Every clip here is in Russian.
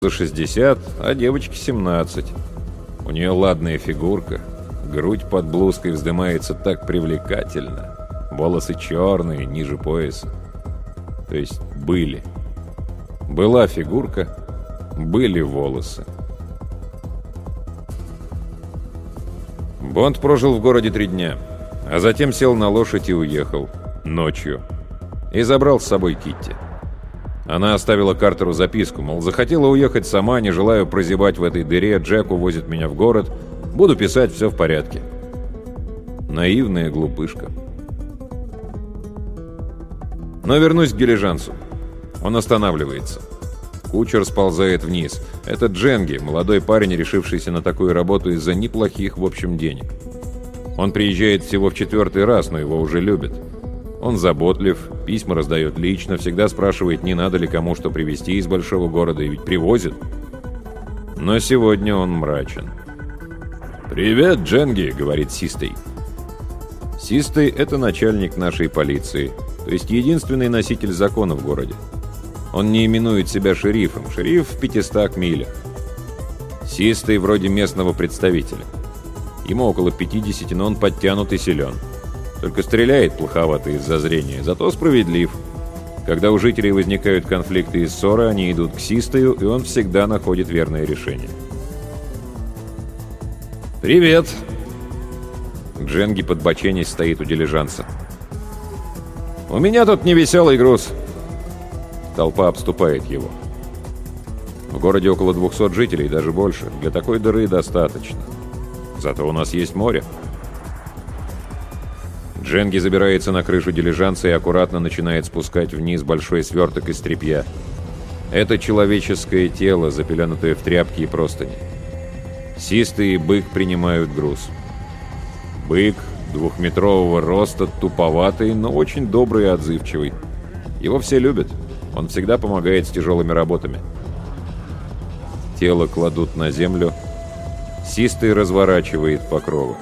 за 60, а девочке 17. У нее ладная фигурка, грудь под блузкой вздымается так привлекательно, волосы черные, ниже пояса. То есть были. Была фигурка, были волосы. Бонд прожил в городе 3 дня, а затем сел на лошадь и уехал. Ночью. И забрал с собой Китти. Она оставила Картеру записку, мол, захотела уехать сама, не желаю прозябать в этой дыре, Джек увозит меня в город, буду писать, все в порядке. Наивная глупышка. Но вернусь к дилижансу. Он останавливается. Кучер сползает вниз. Это Дженги, молодой парень, решившийся на такую работу из-за неплохих, в общем, денег. Он приезжает всего в 4-й раз, но его уже любят. Он заботлив, письма раздает лично, всегда спрашивает, не надо ли кому что привезти из большого города, и ведь привозит. Но сегодня он мрачен. «Привет, Дженги», — говорит Систей. Систей — это начальник нашей полиции, то есть единственный носитель закона в городе. Он не именует себя шерифом, шериф в 500 милях. Систей вроде местного представителя. Ему около 50, но он подтянут и силен. Только стреляет плоховато из-за зрения, зато справедлив. Когда у жителей возникают конфликты и ссоры, они идут к Систею, и он всегда находит верное решение. «Привет!» Дженги, подбоченясь, стоит у дилижанса. «У меня тут невеселый груз!» Толпа обступает его. В городе около 200 жителей, даже больше. Для такой дыры достаточно. Зато у нас есть море. Дженги забирается на крышу дилижанса и аккуратно начинает спускать вниз большой сверток из тряпья. Это человеческое тело, запеленутое в тряпки и простыни. Систый и Бык принимают груз. Бык 2-метрового роста, туповатый, но очень добрый и отзывчивый. Его все любят. Он всегда помогает с тяжелыми работами. Тело кладут на землю. Систый разворачивает покровы.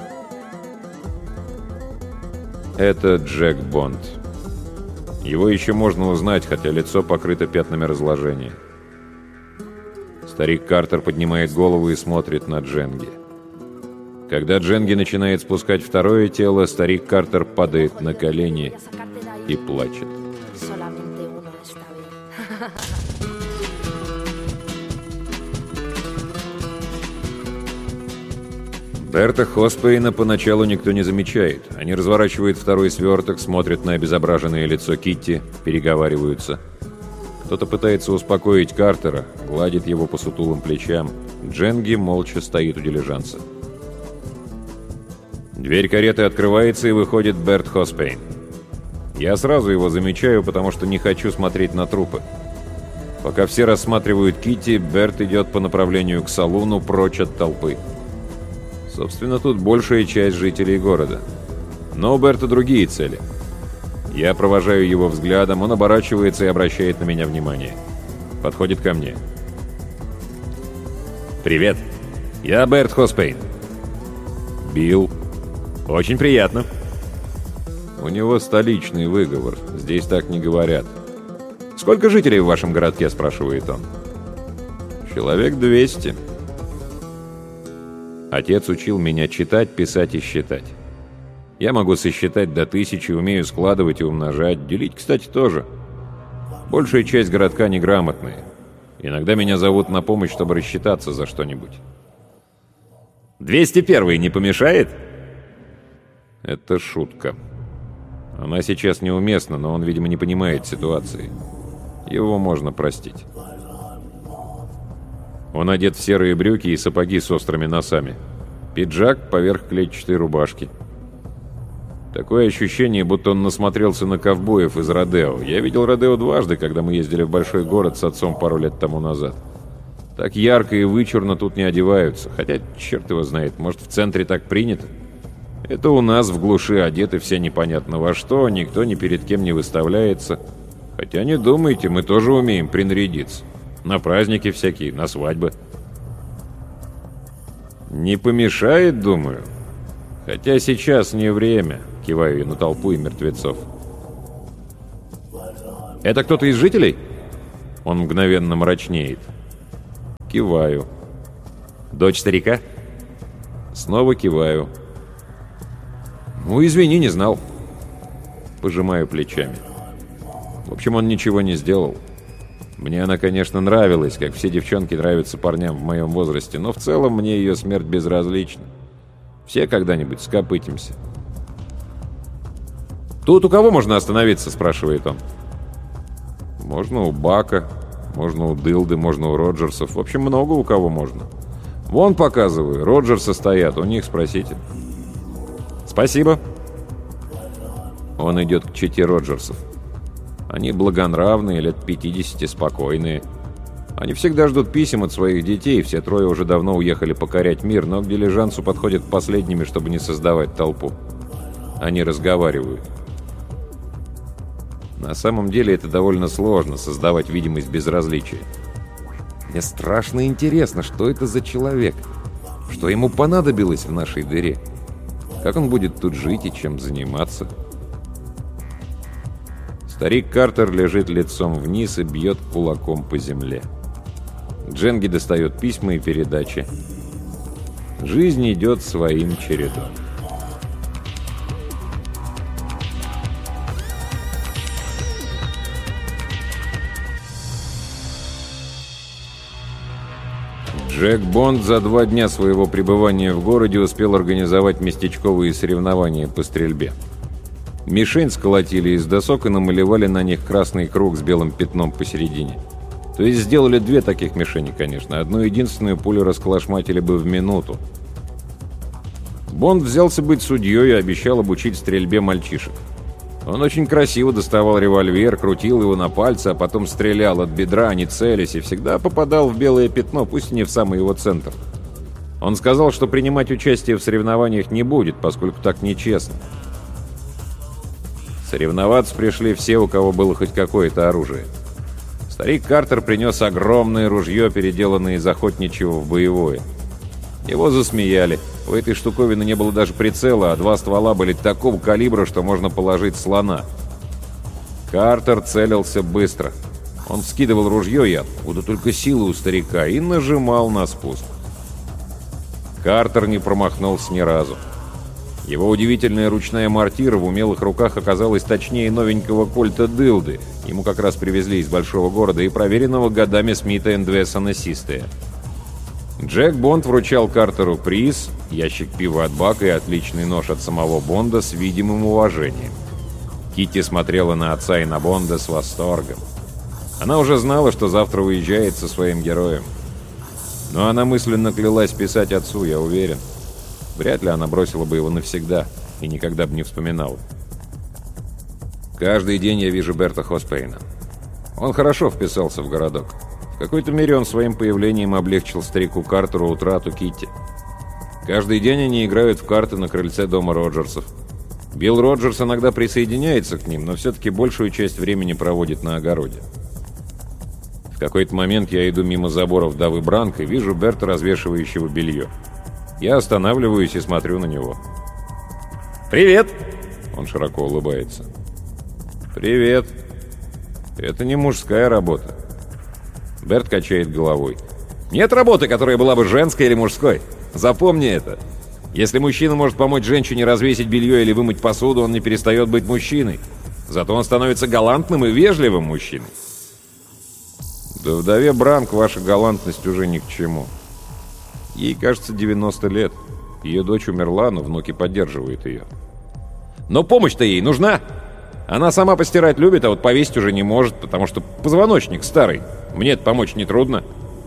Это Джек Бонд. Его еще можно узнать, хотя лицо покрыто пятнами разложения. Старик Картер поднимает голову и смотрит на Дженги. Когда Дженги начинает спускать второе тело, старик Картер падает на колени и плачет. Берта Хоспейна поначалу никто не замечает. Они разворачивают второй сверток, смотрят на обезображенное лицо Китти, переговариваются. Кто-то пытается успокоить Картера, гладит его по сутулым плечам. Дженги молча стоит у дилижанса. Дверь кареты открывается, и выходит Берт Хоспейн. Я сразу его замечаю, потому что не хочу смотреть на трупы. Пока все рассматривают Китти, Берт идет по направлению к салуну, прочь от толпы. Собственно, тут большая часть жителей города. Но у Берта другие цели. Я провожаю его взглядом, он оборачивается и обращает на меня внимание. Подходит ко мне. «Привет, я Берт Хоспейн». «Билл». «Очень приятно». У него столичный выговор, здесь так не говорят. «Сколько жителей в вашем городке?» – спрашивает он. «Человек 200. Отец учил меня читать, писать и считать. Я могу сосчитать до 1000, умею складывать и умножать, делить, кстати, тоже. Большая часть городка неграмотные. Иногда меня зовут на помощь, чтобы рассчитаться за что-нибудь. 201-й не помешает? Это шутка. Она сейчас неуместна, но он, видимо, не понимает ситуации. Его можно простить. Он одет в серые брюки и сапоги с острыми носами. Пиджак поверх клетчатой рубашки. Такое ощущение, будто он насмотрелся на ковбоев из Родео. Я видел Родео дважды, когда мы ездили в большой город с отцом пару лет тому назад. Так ярко и вычурно тут не одеваются. Хотя, черт его знает, может, в центре так принято? Это у нас в глуши одеты все непонятно во что, никто ни перед кем не выставляется. Хотя не думайте, мы тоже умеем принарядиться. На праздники всякие, на свадьбы. Не помешает, думаю. Хотя сейчас не время, киваю я на толпу и мертвецов. Это кто-то из жителей? Он мгновенно мрачнеет. Киваю. «Дочь старика?» Снова киваю. «Ну, извини, не знал». Пожимаю плечами. В общем, он ничего не сделал. Мне она, конечно, нравилась, как все девчонки нравятся парням в моем возрасте, но в целом мне ее смерть безразлична. Все когда-нибудь скопытимся. «Тут у кого можно остановиться?» – спрашивает он. «Можно у Бака, можно у Дылды, можно у Роджерсов. В общем, много у кого можно. Вон показываю, Роджерсы стоят, у них спросите». «Спасибо». Он идет к чете Роджерсов. Они благонравные, лет 50, спокойные. Они всегда ждут писем от своих детей, все трое уже давно уехали покорять мир, но к дилижансу подходят последними, чтобы не создавать толпу. Они разговаривают. На самом деле это довольно сложно, создавать видимость безразличия. Мне страшно интересно, что это за человек, что ему понадобилось в нашей дыре, как он будет тут жить и чем заниматься. Старик Картер лежит лицом вниз и бьет кулаком по земле. Дженги достает письма и передачи. Жизнь идет своим чередом. Джек Бонд за 2 дня своего пребывания в городе успел организовать местечковые соревнования по стрельбе. Мишень сколотили из досок и намалевали на них красный круг с белым пятном посередине. То есть сделали 2 таких мишени, конечно. Одну единственную пулю расколошматили бы в минуту. Бонд взялся быть судьей и обещал обучить стрельбе мальчишек. Он очень красиво доставал револьвер, крутил его на пальце, а потом стрелял от бедра, не целясь, и всегда попадал в белое пятно, пусть и не в самый его центр. Он сказал, что принимать участие в соревнованиях не будет, поскольку так нечестно. Соревноваться пришли все, у кого было хоть какое-то оружие. Старик Картер принес огромное ружье, переделанное из охотничьего в боевое. Его засмеяли. У этой штуковины не было даже прицела, а 2 ствола были такого калибра, что можно положить слона. Картер целился быстро. Он вскидывал ружье, и откуда только силы у старика, и нажимал на спуск. Картер не промахнулся ни разу. Его удивительная ручная мортира в умелых руках оказалась точнее новенького кольта Дылды. Ему как раз привезли из большого города и проверенного годами Смита энд Вессона Систея. Джек Бонд вручал Картеру приз, ящик пива от Бака и отличный нож от самого Бонда с видимым уважением. Китти смотрела на отца и на Бонда с восторгом. Она уже знала, что завтра уезжает со своим героем. Но она мысленно клялась писать отцу, я уверен. Вряд ли она бросила бы его навсегда и никогда бы не вспоминала. Каждый день я вижу Берта Хоспейна. Он хорошо вписался в городок. В какой-то мере он своим появлением облегчил старику Картеру утрату Китти. Каждый день они играют в карты на крыльце дома Роджерсов. Билл Роджерс иногда присоединяется к ним, но все-таки большую часть времени проводит на огороде. В какой-то момент я иду мимо забора вдовы Бранк и вижу Берта, развешивающего белье. Я останавливаюсь и смотрю на него. «Привет!» Он широко улыбается. «Привет. Это не мужская работа». Берт качает головой. «Нет работы, которая была бы женской или мужской. Запомни это. Если мужчина может помочь женщине развесить белье или вымыть посуду, он не перестает быть мужчиной. Зато он становится галантным и вежливым мужчиной». «Да вдове Бранк ваша галантность уже ни к чему. Ей, кажется, 90 лет. Ее дочь умерла, но внуки поддерживают ее». «Но помощь-то ей нужна. Она сама постирать любит, а вот повесить уже не может, потому что позвоночник старый. Мне-то помочь нетрудно».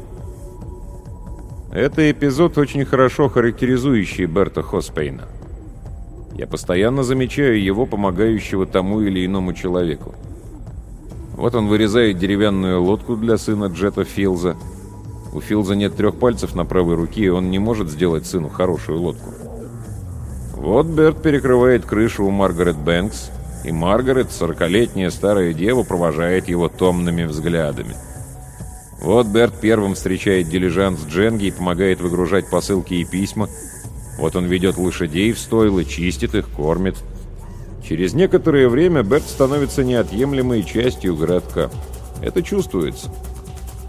Это эпизод, очень хорошо характеризующий Берта Хоспейна. Я постоянно замечаю его, помогающего тому или иному человеку. Вот он вырезает деревянную лодку для сына Джета Филза. У Филза нет 3 пальцев на правой руке, и он не может сделать сыну хорошую лодку. Вот Берт перекрывает крышу у Маргарет Бэнкс, и Маргарет, 40-летняя старая дева, провожает его томными взглядами. Вот Берт первым встречает дилижанс Дженги и помогает выгружать посылки и письма. Вот он ведет лошадей в стойло, чистит их, кормит. Через некоторое время Берт становится неотъемлемой частью городка. Это чувствуется.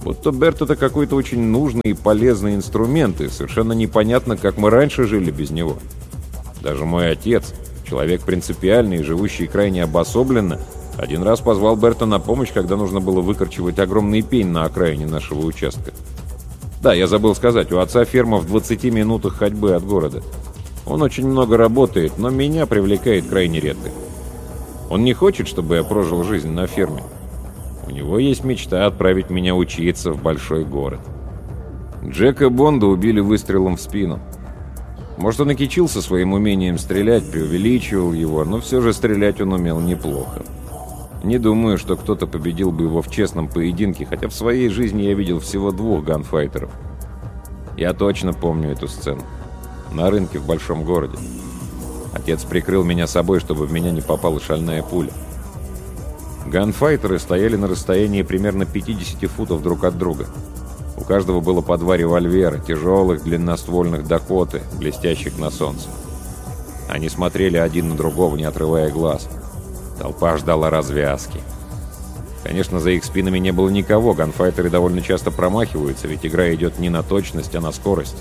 Будто Берт — это какой-то очень нужный и полезный инструмент, и совершенно непонятно, как мы раньше жили без него. Даже мой отец, человек принципиальный и живущий крайне обособленно, один раз позвал Берта на помощь, когда нужно было выкорчевать огромный пень на окраине нашего участка. Да, я забыл сказать, у отца ферма в 20 минутах ходьбы от города. Он очень много работает, но меня привлекает крайне редко. Он не хочет, чтобы я прожил жизнь на ферме. У него есть мечта отправить меня учиться в большой город. Джека Бонда убили выстрелом в спину. Может, он и кичился своим умением стрелять, преувеличивал его, но все же стрелять он умел неплохо. Не думаю, что кто-то победил бы его в честном поединке, хотя в своей жизни я видел всего 2 ганфайтеров. Я точно помню эту сцену. На рынке в большом городе. Отец прикрыл меня собой, чтобы в меня не попала шальная пуля. Ганфайтеры стояли на расстоянии примерно 50 футов друг от друга. У каждого было по 2 револьвера, тяжелых, длинноствольных Дакоты, блестящих на солнце. Они смотрели один на другого, не отрывая глаз. Толпа ждала развязки. Конечно, за их спинами не было никого. Ганфайтеры довольно часто промахиваются, ведь игра идет не на точность, а на скорость.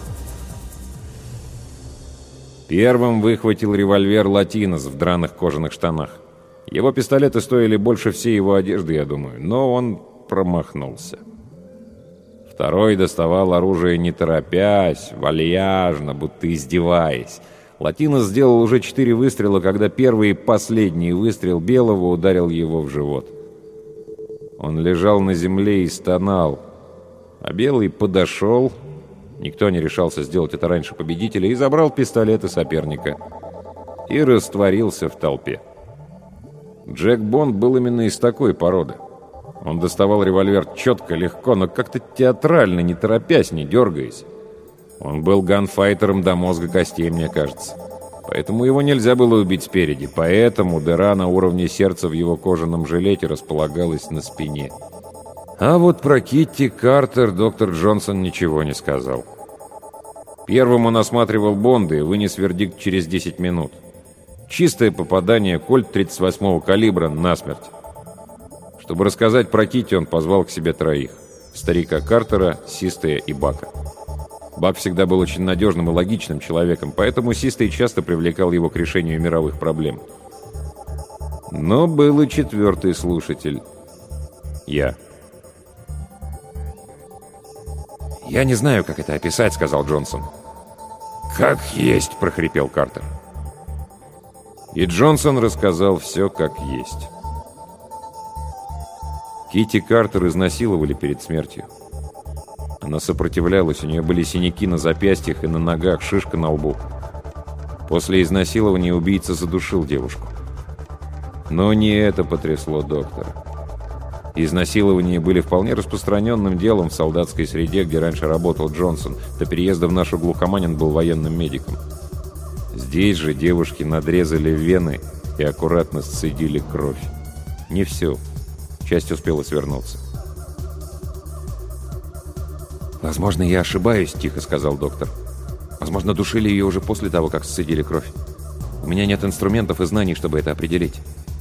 Первым выхватил револьвер Латинос в драных кожаных штанах. Его пистолеты стоили больше всей его одежды, я думаю, но он промахнулся. Второй доставал оружие не торопясь, вальяжно, будто издеваясь. Латинос сделал уже 4 выстрела, когда первый и последний выстрел белого ударил его в живот. Он лежал на земле и стонал, а белый подошел, никто не решался сделать это раньше победителя, и забрал пистолеты соперника и растворился в толпе. Джек Бонд был именно из такой породы. Он доставал револьвер четко, легко, но как-то театрально, не торопясь, не дергаясь. Он был ганфайтером до мозга костей, мне кажется. Поэтому его нельзя было убить спереди. Поэтому дыра на уровне сердца в его кожаном жилете располагалась на спине. А вот про Китти Картер доктор Джонсон ничего не сказал. Первым он осматривал Бонда и вынес вердикт через 10 минут. Чистое попадание, кольт 38-го калибра насмерть. Чтобы рассказать про Китти, он позвал к себе 3: старика Картера, Систея и Бака. Бак всегда был очень надежным и логичным человеком, поэтому Систей часто привлекал его к решению мировых проблем. Но был и 4-й слушатель. Я. «Я не знаю, как это описать», — сказал Джонсон. «Как есть», — прохрипел Картер. И Джонсон рассказал все как есть. Китти Картер изнасиловали перед смертью. Она сопротивлялась, у нее были синяки на запястьях и на ногах, шишка на лбу. После изнасилования убийца задушил девушку. Но не это потрясло доктора. Изнасилования были вполне распространенным делом в солдатской среде, где раньше работал Джонсон. До переезда в нашу глухомань он был военным медиком. Здесь же девушки надрезали вены и аккуратно сцедили кровь. Не все. Часть успела свернуться. «Возможно, я ошибаюсь», — тихо сказал доктор. «Возможно, душили ее уже после того, как сцедили кровь. У меня нет инструментов и знаний, чтобы это определить».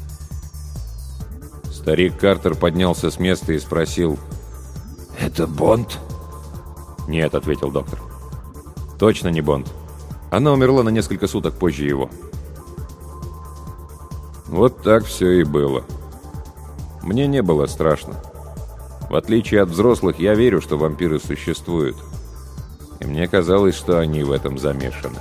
Старик Картер поднялся с места и спросил: «Это Бонд?» «Нет», — ответил доктор. «Точно не Бонд. Она умерла на несколько суток позже его». Вот так все и было. Мне не было страшно. В отличие от взрослых, я верю, что вампиры существуют. И мне казалось, что они в этом замешаны.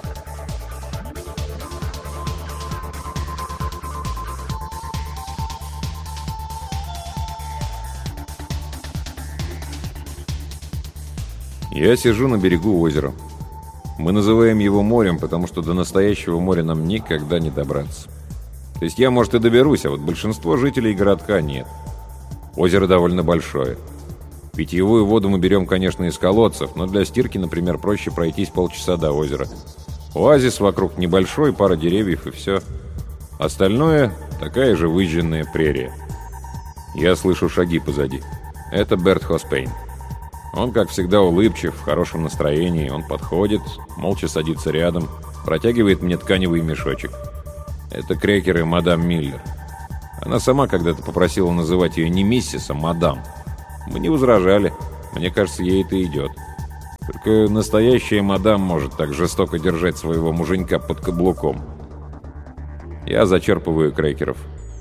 Я сижу на берегу озера. Мы называем его морем, потому что до настоящего моря нам никогда не добраться. То есть я, может, и доберусь, а вот большинство жителей городка нет. Озеро довольно большое. Питьевую воду мы берем, конечно, из колодцев, но для стирки, например, проще пройтись полчаса до озера. Оазис вокруг небольшой, пара деревьев и все. Остальное — такая же выжженная прерия. Я слышу шаги позади. Это Берт Хоспейн. Он, как всегда, улыбчив, в хорошем настроении. Он подходит, молча садится рядом, протягивает мне тканевый мешочек. Это крекеры мадам Миллер. Она сама когда-то попросила называть ее не миссис, а мадам. Мы не возражали. Мне кажется, ей это идет. Только настоящая мадам может так жестоко держать своего муженька под каблуком. Я зачерпываю крекеров.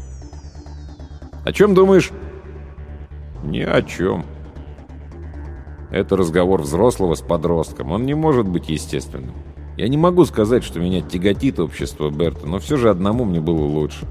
«О чем думаешь?» «Ни о чем. Это разговор взрослого с подростком. Он не может быть естественным. Я не могу сказать, что меня тяготит общество Берта, но все же одному мне было лучше».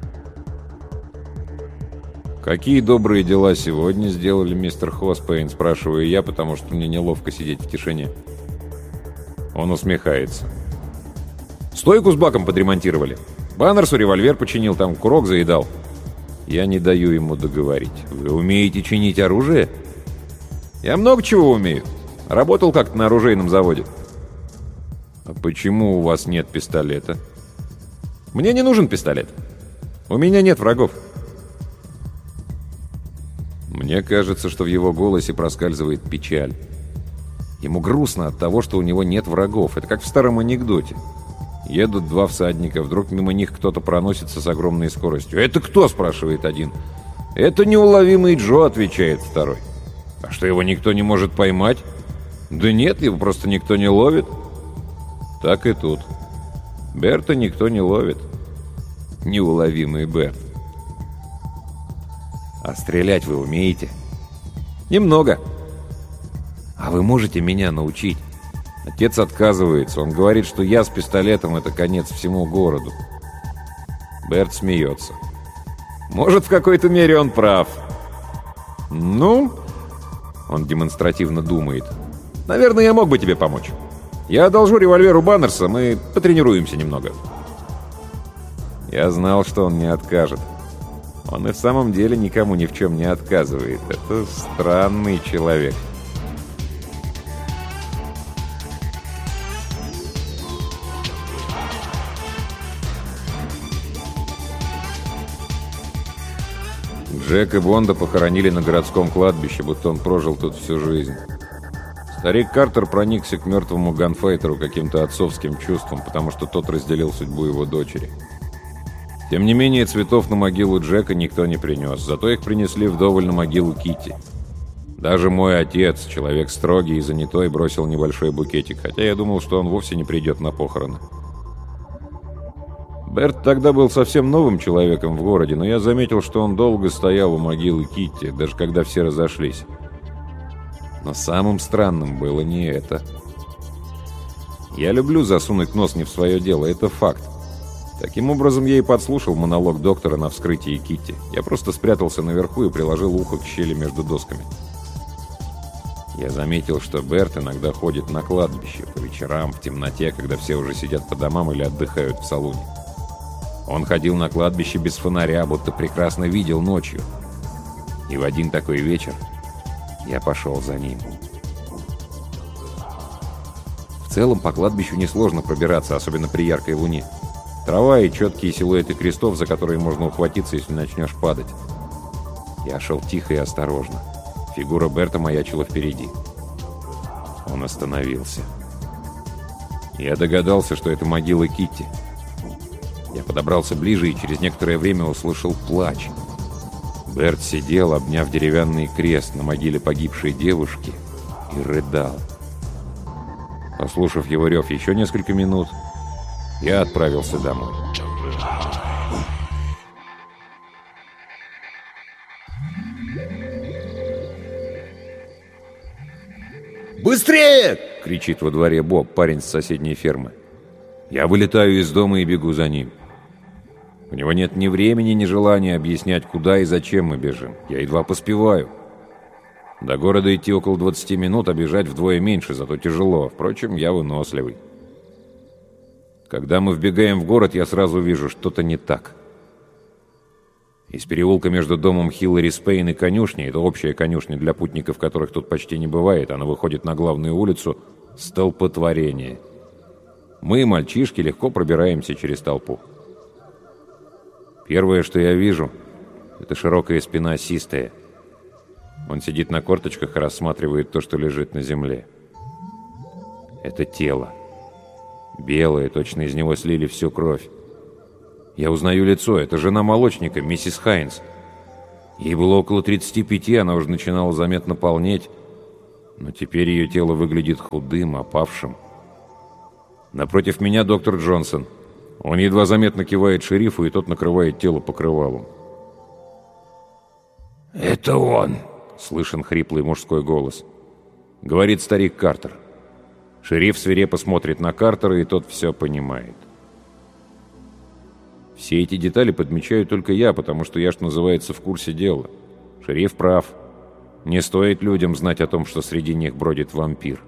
«Какие добрые дела сегодня сделали, мистер Хоспейн?» — спрашиваю я, потому что мне неловко сидеть в тишине. Он усмехается. «Стойку с баком подремонтировали. Баннерсу револьвер починил, там курок заедал». Я не даю ему договорить. «Вы умеете чинить оружие?» «Я много чего умею. Работал как-то на оружейном заводе». «А почему у вас нет пистолета?» «Мне не нужен пистолет. У меня нет врагов». Мне кажется, что в его голосе проскальзывает печаль. Ему грустно от того, что у него нет врагов. Это как в старом анекдоте. Едут два всадника, вдруг мимо них кто-то проносится с огромной скоростью. «Это кто?» — спрашивает один. «Это неуловимый Джо», — отвечает второй. «А что, его никто не может поймать?» «Да нет, его просто никто не ловит». Так и тут. Берта никто не ловит. Неуловимый Берт. «А стрелять вы умеете?» «Немного». «А вы можете меня научить?» Отец отказывается. Он говорит, что я с пистолетом — это конец всему городу. Берт смеется. «Может, в какой-то мере он прав». «Ну?» Он демонстративно думает. «Наверное, я мог бы тебе помочь. Я одолжу револьвер у Баннерса, мы потренируемся немного». Я знал, что он не откажет. Он и в самом деле никому ни в чем не отказывает. Это странный человек. Джека Бонда похоронили на городском кладбище, будто он прожил тут всю жизнь. Старик Картер проникся к мертвому ганфайтеру каким-то отцовским чувством, потому что тот разделил судьбу его дочери. Тем не менее, цветов на могилу Джека никто не принес, зато их принесли вдоволь на могилу Китти. Даже мой отец, человек строгий и занятой, бросил небольшой букетик, хотя я думал, что он вовсе не придет на похороны. Берт тогда был совсем новым человеком в городе, но я заметил, что он долго стоял у могилы Китти, даже когда все разошлись. Но самым странным было не это. Я люблю засунуть нос не в свое дело, это факт. Таким образом, я и подслушал монолог доктора на вскрытии Китти. Я просто спрятался наверху и приложил ухо к щели между досками. Я заметил, что Берт иногда ходит на кладбище по вечерам, в темноте, когда все уже сидят по домам или отдыхают в салуне. Он ходил на кладбище без фонаря, будто прекрасно видел ночью. И в один такой вечер я пошел за ним. В целом, по кладбищу несложно пробираться, особенно при яркой луне. Трава и четкие силуэты крестов, за которые можно ухватиться, если начнешь падать. Я шел тихо и осторожно. Фигура Берта маячила впереди. Он остановился. Я догадался, что это могила Китти. Я подобрался ближе и через некоторое время услышал плач. Берт сидел, обняв деревянный крест на могиле погибшей девушки, и рыдал. Послушав его рев еще несколько минут, я отправился домой. «Быстрее!» — кричит во дворе Боб, парень с соседней фермы. Я вылетаю из дома и бегу за ним. У него нет ни времени, ни желания объяснять, куда и зачем мы бежим. Я едва поспеваю. До города идти около 20 минут, а бежать вдвое меньше, зато тяжело. Впрочем, я выносливый. Когда мы вбегаем в город, я сразу вижу, что-то не так. Из переулка между домом Хиллари Спейн и конюшней, это общая конюшня для путников, которых тут почти не бывает, она выходит на главную улицу, столпотворение. Мы, мальчишки, легко пробираемся через толпу. Первое, что я вижу, это широкая спина Систая. Он сидит на корточках и рассматривает то, что лежит на земле. Это тело. Белое, точно из него слили всю кровь. Я узнаю лицо, это жена молочника, миссис Хайнс. Ей было около 35, она уже начинала заметно полнеть. Но теперь ее тело выглядит худым, опавшим. Напротив меня доктор Джонсон. Он едва заметно кивает шерифу, и тот накрывает тело покрывалом. «Это он!» — слышен хриплый мужской голос. Говорит старик Картер. Шериф свирепо смотрит на Картера, и тот все понимает. Все эти детали подмечаю только я, потому что я, что называется, в курсе дела. Шериф прав. Не стоит людям знать о том, что среди них бродит вампир.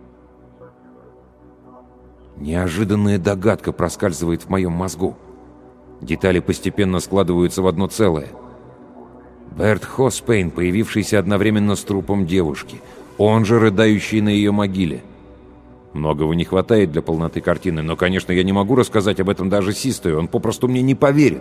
Неожиданная догадка проскальзывает в моем мозгу. Детали постепенно складываются в одно целое. Берт Хоспейн, появившийся одновременно с трупом девушки, он же рыдающий на ее могиле. Многого не хватает для полноты картины, но, конечно, я не могу рассказать об этом даже Систою, он попросту мне не поверит.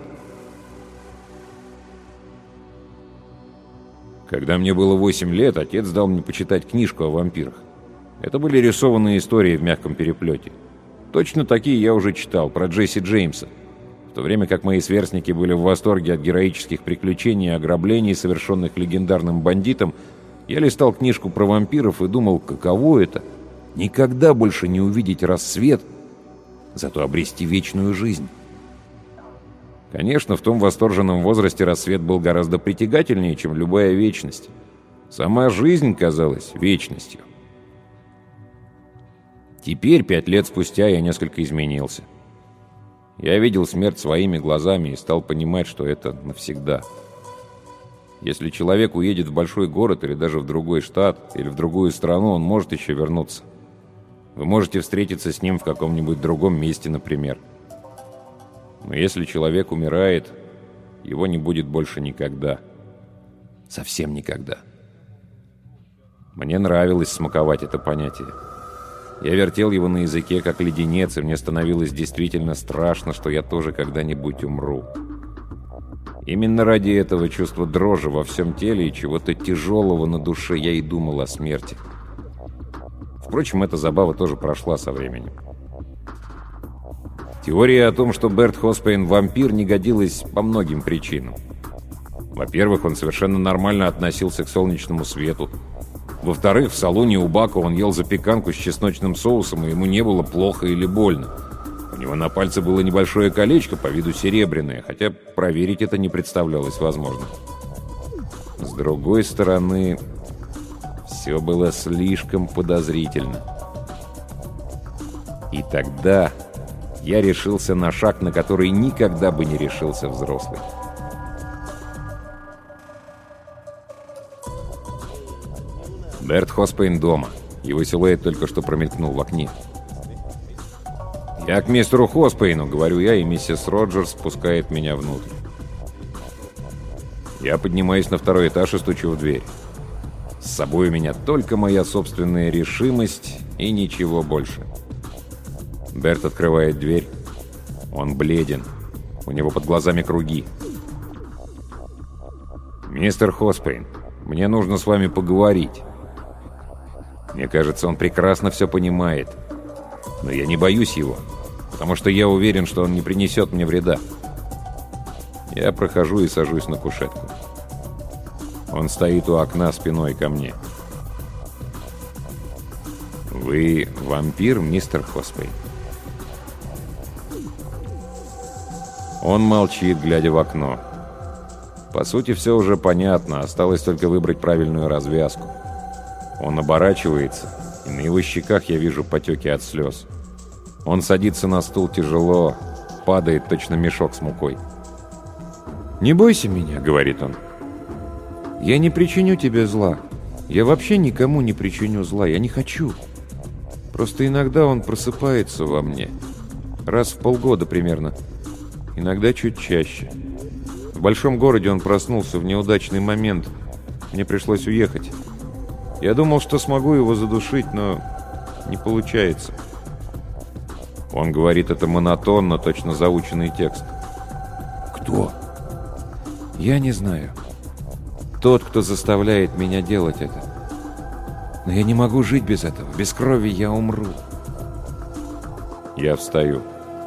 Когда мне было 8 лет, отец дал мне почитать книжку о вампирах. Это были рисованные истории в мягком переплете. Точно такие я уже читал, про Джесси Джеймса. В то время как мои сверстники были в восторге от героических приключений и ограблений, совершенных легендарным бандитом, я листал книжку про вампиров и думал, каково это — никогда больше не увидеть рассвет, зато обрести вечную жизнь. Конечно, в том восторженном возрасте рассвет был гораздо притягательнее, чем любая вечность. Сама жизнь казалась вечностью. Теперь, 5 лет спустя, я несколько изменился. Я видел смерть своими глазами и стал понимать, что это навсегда. Если человек уедет в большой город или даже в другой штат, или в другую страну, он может еще вернуться. Вы можете встретиться с ним в каком-нибудь другом месте, например. Но если человек умирает, его не будет больше никогда. Совсем никогда. Мне нравилось смаковать это понятие. Я вертел его на языке, как леденец, и мне становилось действительно страшно, что я тоже когда-нибудь умру. Именно ради этого чувства дрожи во всем теле и чего-то тяжелого на душе я и думал о смерти. Впрочем, эта забава тоже прошла со временем. Теория о том, что Берт Хоспейн вампир, не годилась по многим причинам. Во-первых, он совершенно нормально относился к солнечному свету. Во-вторых, в салоне у Бака он ел запеканку с чесночным соусом, и ему не было плохо или больно. У него на пальце было небольшое колечко, по виду серебряное, хотя проверить это не представлялось возможным. С другой стороны, все было слишком подозрительно. И тогда я решился на шаг, на который никогда бы не решился взрослый. Берт Хоспейн дома. Его силуэт только что промелькнул в окне. «Я к мистеру Хоспейну», — говорю я, и миссис Роджерс спускает меня внутрь. Я поднимаюсь на 2-й этаж и стучу в дверь. С собой у меня только моя собственная решимость и ничего больше. Берт открывает дверь. Он бледен. У него под глазами круги. «Мистер Хоспейн, мне нужно с вами поговорить». Мне кажется, он прекрасно все понимает. Но я не боюсь его, потому что я уверен, что он не принесет мне вреда. Я прохожу и сажусь на кушетку. Он стоит у окна спиной ко мне. «Вы вампир, мистер Хоспейн?» Он молчит, глядя в окно. По сути, все уже понятно, осталось только выбрать правильную развязку. Он оборачивается, и на его щеках я вижу потеки от слез. Он садится на стул тяжело, падает точно мешок с мукой. «Не бойся меня», — говорит он. «Я не причиню тебе зла. Я вообще никому не причиню зла. Я не хочу. Просто иногда он просыпается во мне. Раз в полгода примерно. Иногда чуть чаще. В большом городе он проснулся в неудачный момент. Мне пришлось уехать. Я думал, что смогу его задушить, но не получается». Он говорит это монотонно, точно заученный текст. «Кто?» «Я не знаю. Тот, кто заставляет меня делать это. Но я не могу жить без этого. Без крови я умру». Я встаю.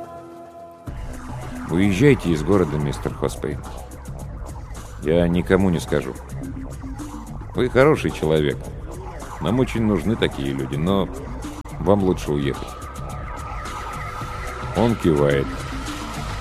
«Уезжайте из города, мистер Хоспейн. Я никому не скажу. Вы хороший человек. Нам очень нужны такие люди, но вам лучше уехать». Он кивает.